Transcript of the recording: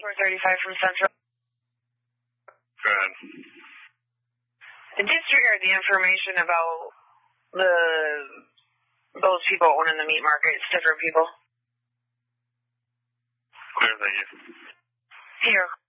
435 from Central. Go ahead. Disregard the information about those people owning the meat market. It's different people. Clear, thank you. Here.